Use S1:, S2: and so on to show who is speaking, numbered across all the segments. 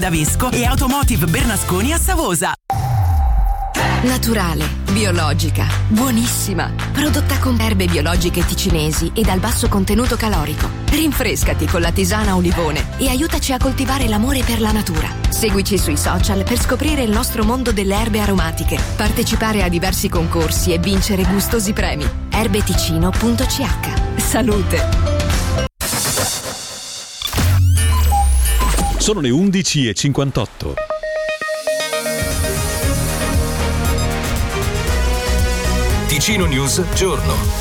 S1: Vesco e Automotive Bernasconi a Savosa.
S2: Naturale, biologica, buonissima. Prodotta con erbe biologiche ticinesi e dal basso contenuto calorico. Rinfrescati con la tisana Olivone e aiutaci a coltivare l'amore per la natura. Seguici sui social per scoprire il nostro mondo delle erbe aromatiche, partecipare a diversi concorsi e vincere gustosi premi. erbeticino.ch. Salute!
S3: Sono le 11:58.
S4: Ticino News Giorno.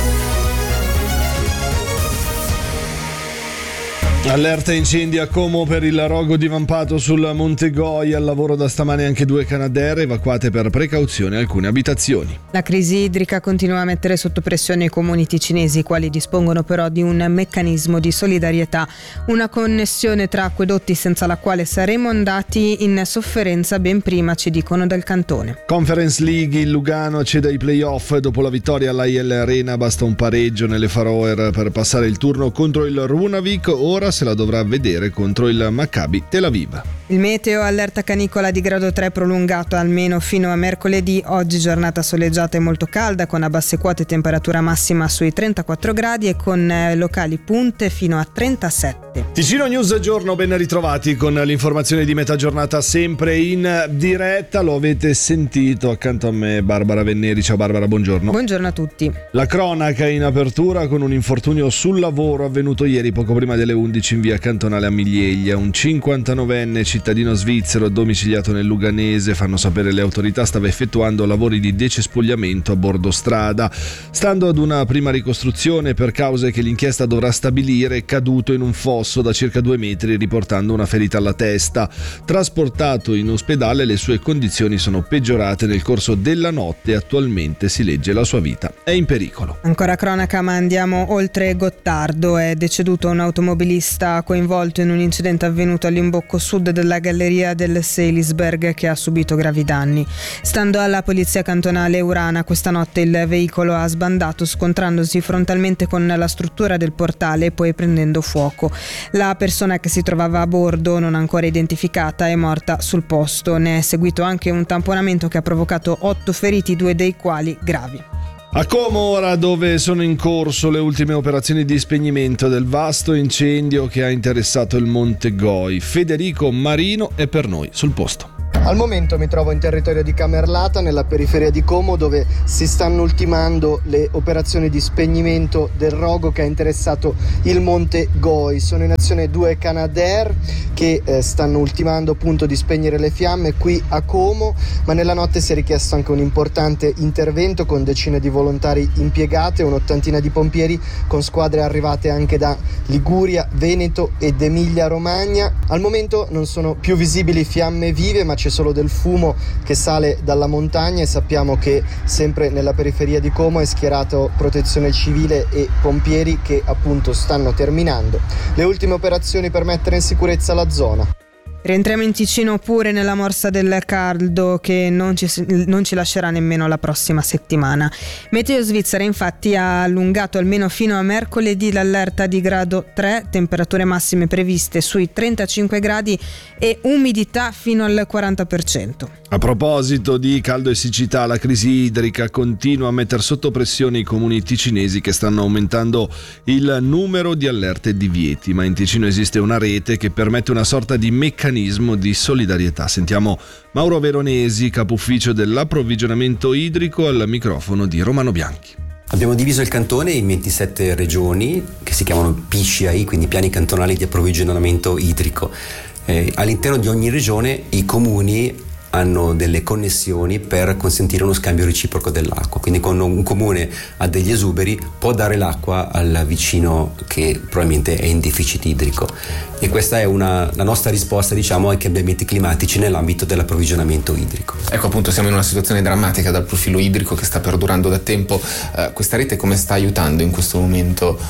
S5: Allerta incendi a Como per il rogo divampato sul Monte Goi. Al lavoro da stamane anche 2 Canadair, evacuate per precauzione alcune abitazioni.
S6: La crisi idrica continua a mettere sotto pressione i comuni ticinesi, i quali dispongono però di un meccanismo di solidarietà, una connessione tra acquedotti senza la quale saremmo andati in sofferenza ben prima, ci dicono dal cantone.
S5: Conference League, il Lugano accede ai playoff. Dopo la vittoria all'AIL Arena basta un pareggio nelle Faroe per passare il turno contro il Runavik. Ora se la dovrà vedere contro il Maccabi Tel Aviv.
S6: Il meteo, allerta canicola di grado 3 prolungato almeno fino a mercoledì. Oggi giornata soleggiata e molto calda, con a basse quote temperatura massima sui 34 gradi e con locali punte fino a 37.
S5: Ticino News Giorno, ben ritrovati con l'informazione di metà giornata sempre in diretta. Lo avete sentito, accanto a me Barbara Venneri. Ciao Barbara, buongiorno.
S6: Buongiorno a tutti.
S5: La cronaca in apertura con un infortunio sul lavoro avvenuto ieri poco prima delle 11 in via Cantonale a Miglieglia. Un 59enne cittadino svizzero domiciliato nel Luganese, fanno sapere le autorità, stava effettuando lavori di decespugliamento a bordo strada. Stando ad una prima ricostruzione, per cause che l'inchiesta dovrà stabilire, è caduto in un fosso da circa 2 metri riportando una ferita alla testa. Trasportato in ospedale, le sue condizioni sono peggiorate nel corso della notte e attualmente si legge la sua vita è in pericolo.
S6: Ancora cronaca, ma andiamo oltre Gottardo. È deceduto un automobilista coinvolto in un incidente avvenuto all'imbocco sud della galleria del Seilisberg, che ha subito gravi danni. Stando alla polizia cantonale Urana, questa notte il veicolo ha sbandato scontrandosi frontalmente con la struttura del portale e poi prendendo fuoco. La persona che si trovava a bordo, non ancora identificata, è morta sul posto. Ne è seguito anche un tamponamento che ha provocato 8 feriti, 2 dei quali gravi.
S5: A Como ora, dove sono in corso le ultime operazioni di spegnimento del vasto incendio che ha interessato il Monte Goi. Federico Marino è per noi sul posto.
S7: Al momento mi trovo in territorio di Camerlata, nella periferia di Como, dove si stanno ultimando le operazioni di spegnimento del rogo che ha interessato il Monte Goi. Sono in azione 2 Canadair che stanno ultimando appunto di spegnere le fiamme qui a Como, ma nella notte si è richiesto anche un importante intervento con decine di volontari impiegate, un'ottantina di pompieri con squadre arrivate anche da Liguria, Veneto ed Emilia Romagna. Al momento non sono più visibili fiamme vive, ma c'è solo del fumo che sale dalla montagna e sappiamo che sempre nella periferia di Como è schierato protezione civile e pompieri che appunto stanno terminando le ultime operazioni per mettere in sicurezza la zona.
S6: Rientriamo in Ticino pure nella morsa del caldo che non ci lascerà nemmeno la prossima settimana. Meteo Svizzera infatti ha allungato almeno fino a mercoledì l'allerta di grado 3, temperature massime previste sui 35 gradi e umidità fino al 40%.
S5: A proposito di caldo e siccità, la crisi idrica continua a mettere sotto pressione i comuni ticinesi che stanno aumentando il numero di allerte e divieti, ma in Ticino esiste una rete che permette una sorta di meccanismo di solidarietà. Sentiamo Mauro Veronesi, capo ufficio dell'approvvigionamento idrico, al microfono di Romano Bianchi.
S8: Abbiamo diviso il cantone in 27 regioni che si chiamano PCI, quindi piani cantonali di approvvigionamento idrico. All'interno di ogni regione i comuni hanno delle connessioni per consentire uno scambio reciproco dell'acqua, quindi quando un comune ha degli esuberi può dare l'acqua al vicino che probabilmente è in deficit idrico, e questa è la nostra risposta, diciamo, ai cambiamenti climatici nell'ambito dell'approvvigionamento idrico.
S9: Ecco, appunto, siamo in una situazione drammatica dal profilo idrico che sta perdurando da tempo. Questa rete come sta aiutando in questo momento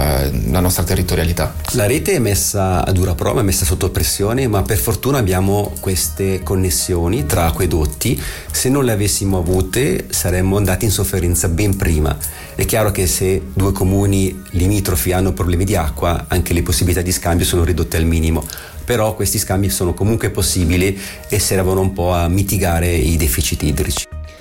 S9: la nostra territorialità? La rete è messa a dura prova, è messa sotto pressione, ma per fortuna abbiamo queste connessioni tra acquedotti. Se non le avessimo avute saremmo andati in sofferenza ben prima. È chiaro che se 2 comuni limitrofi hanno problemi di acqua, anche le possibilità di scambio sono ridotte al minimo.
S8: però questi scambi sono comunque possibili e servono un po' a mitigare i deficit idrici.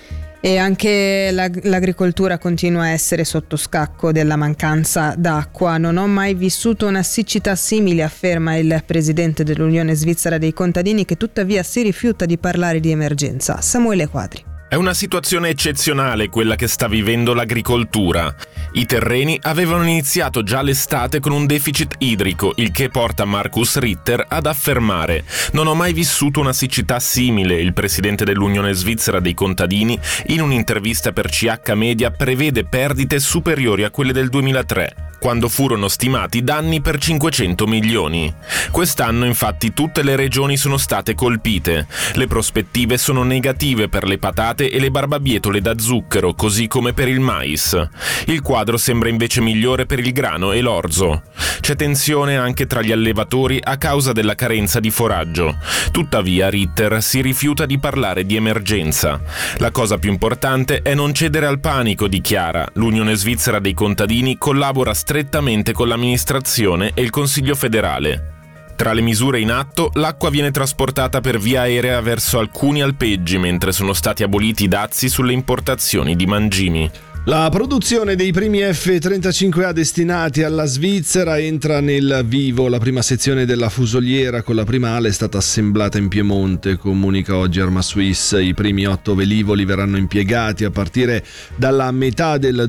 S6: E anche l'agricoltura continua a essere sotto scacco della mancanza d'acqua. Non ho mai vissuto una siccità simile, afferma il presidente dell'Unione Svizzera dei Contadini, che tuttavia si rifiuta di parlare di emergenza. Samuele Quadri.
S10: È una situazione eccezionale quella che sta vivendo l'agricoltura. I terreni avevano iniziato già l'estate con un deficit idrico, il che porta Markus Ritter ad affermare: «Non ho mai vissuto una siccità simile». Il presidente dell'Unione Svizzera dei Contadini, in un'intervista per CH Media, prevede perdite superiori a quelle del 2003, quando furono stimati danni per 500 milioni. Quest'anno infatti tutte le regioni sono state colpite. Le prospettive sono negative per le patate e le barbabietole da zucchero, così come per il mais. Il quadro sembra invece migliore per il grano e l'orzo. C'è tensione anche tra gli allevatori a causa della carenza di foraggio. Tuttavia Ritter si rifiuta di parlare di emergenza. La cosa più importante è non cedere al panico, dichiara. L'Unione Svizzera dei Contadini collabora strettamente con l'amministrazione e il Consiglio federale. Tra le misure in atto, l'acqua viene trasportata per via aerea verso alcuni alpeggi, mentre sono stati aboliti i dazi sulle importazioni di mangimi.
S5: La produzione dei primi F-35A destinati alla Svizzera entra nel vivo. La prima sezione della fusoliera con la prima ala è stata assemblata in Piemonte, comunica oggi Armasuisse. I primi 8 velivoli verranno impiegati a partire dalla metà del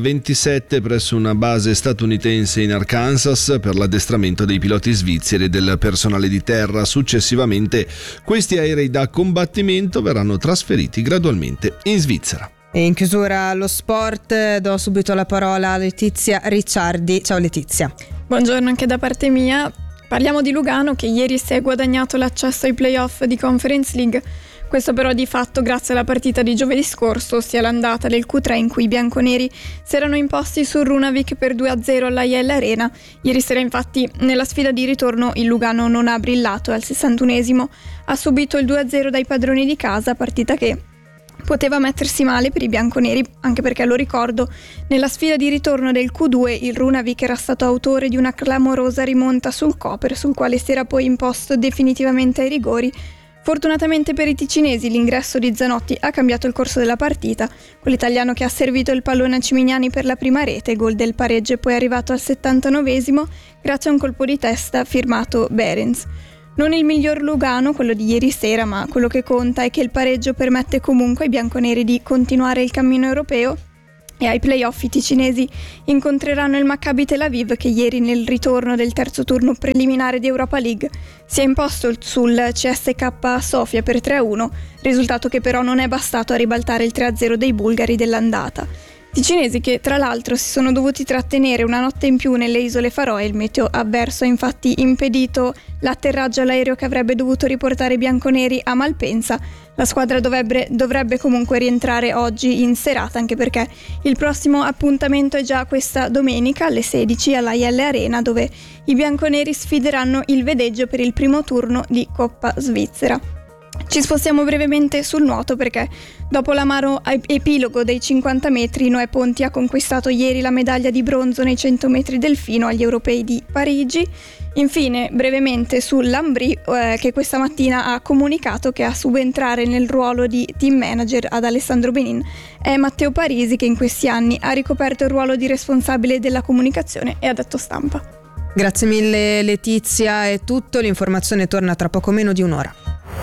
S5: 2027 presso una base statunitense in Arkansas per l'addestramento dei piloti svizzeri e del personale di terra. Successivamente questi aerei da combattimento verranno trasferiti gradualmente in Svizzera.
S6: E in chiusura allo sport do subito la parola a Letizia Ricciardi. Ciao Letizia.
S11: Buongiorno anche da parte mia. Parliamo di Lugano, che ieri si è guadagnato l'accesso ai playoff di Conference League. Questo però di fatto grazie alla partita di giovedì scorso, ossia l'andata del Q3, in cui i bianconeri si erano imposti sul Runavik per 2-0 all'Aiel Arena. Ieri sera infatti nella sfida di ritorno il Lugano non ha brillato e al 61esimo ha subito il 2-0 dai padroni di casa, partita che poteva mettersi male per i bianconeri, anche perché, lo ricordo, nella sfida di ritorno del Q2 il Runavik era stato autore di una clamorosa rimonta sul Koper, sul quale si era poi imposto definitivamente ai rigori. Fortunatamente per i ticinesi l'ingresso di Zanotti ha cambiato il corso della partita, quell'italiano che ha servito il pallone a Cimignani per la prima rete. Gol del pareggio è poi arrivato al 79esimo grazie a un colpo di testa firmato Behrens. Non il miglior Lugano, quello di ieri sera, ma quello che conta è che il pareggio permette comunque ai bianconeri di continuare il cammino europeo, e ai playoff i ticinesi incontreranno il Maccabi Tel Aviv, che ieri nel ritorno del terzo turno preliminare di Europa League si è imposto sul CSK Sofia per 3-1, risultato che però non è bastato a ribaltare il 3-0 dei bulgari dell'andata. Ticinesi che tra l'altro si sono dovuti trattenere una notte in più nelle isole Faroe. Il meteo avverso ha infatti impedito l'atterraggio all'aereo che avrebbe dovuto riportare i bianconeri a Malpensa. La squadra dovrebbe comunque rientrare oggi in serata, anche perché il prossimo appuntamento è già questa domenica alle 16 all'Aiel Arena, dove i bianconeri sfideranno il vedeggio per il primo turno di Coppa Svizzera. Ci spostiamo brevemente sul nuoto, perché dopo l'amaro epilogo dei 50 metri Noè Ponti ha conquistato ieri la medaglia di bronzo nei 100 metri delfino agli europei di Parigi. Infine, brevemente sull'Ambri, che questa mattina ha comunicato che a subentrare nel ruolo di team manager ad Alessandro Benin è Matteo Parisi, che in questi anni ha ricoperto il ruolo di responsabile della comunicazione e addetto stampa.
S6: Grazie mille Letizia, è tutto. L'informazione torna tra poco meno di un'ora.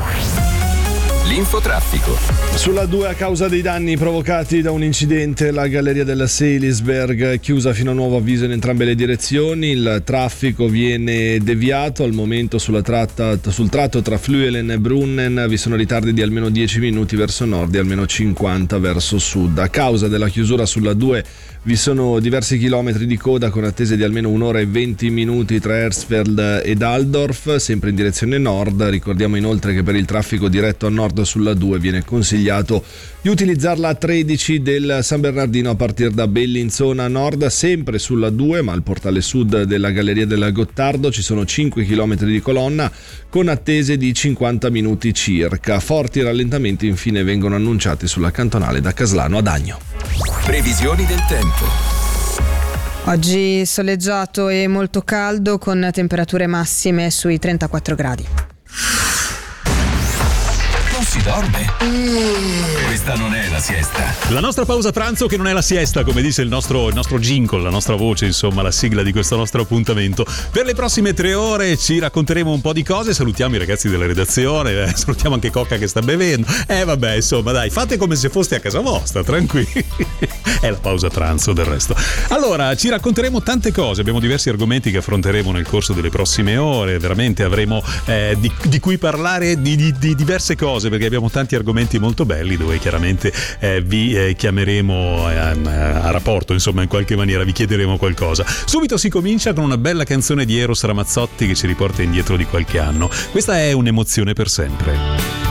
S4: L'infotraffico.
S5: Sulla 2, a causa dei danni provocati da un incidente, la galleria della Seilisberg è chiusa fino a nuovo avviso in entrambe le direzioni. Il traffico viene deviato. Al momento sul tratto tra Fluelen e Brunnen vi sono ritardi di almeno 10 minuti verso nord e almeno 50 verso sud. A causa della chiusura sulla 2 vi sono diversi chilometri di coda con attese di almeno 1 ora e 20 minuti tra Hersfeld ed Altdorf, sempre in direzione nord. Ricordiamo inoltre che per il traffico diretto a nord sulla 2 viene consigliato di utilizzare la 13 del San Bernardino a partire da Bellinzona nord. Sempre sulla 2, ma al portale sud della Galleria del Gottardo ci sono 5 km di colonna con attese di 50 minuti circa. Forti rallentamenti infine vengono annunciati sulla cantonale da Caslano ad Agno.
S4: Previsioni del tempo.
S6: Oggi soleggiato e molto caldo con temperature massime sui 34 gradi.
S4: Non si dorme? Questa non è la siesta.
S3: La nostra pausa pranzo che non è la siesta, come dice il nostro jingle, la nostra voce, insomma, la sigla di questo nostro appuntamento. Per le prossime 3 ore ci racconteremo un po' di cose, salutiamo i ragazzi della redazione, salutiamo anche Cocca che sta bevendo. Vabbè, insomma, dai, fate come se foste a casa vostra, tranquilli. È la pausa pranzo del resto. Allora, ci racconteremo tante cose, abbiamo diversi argomenti che affronteremo nel corso delle prossime ore, veramente avremo di cui parlare di diverse cose, perché abbiamo tanti argomenti molto belli dove chiaramente vi chiameremo a rapporto, insomma, in qualche maniera vi chiederemo qualcosa. Subito si comincia con una bella canzone di Eros Ramazzotti che ci riporta indietro di qualche anno. Questa è un'emozione per sempre.